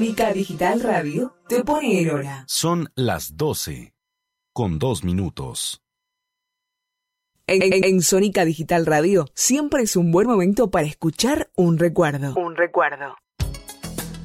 Sónica Digital Radio te pone en hora. Son las 12:02. En Sónica Digital Radio siempre es un buen momento para escuchar un recuerdo.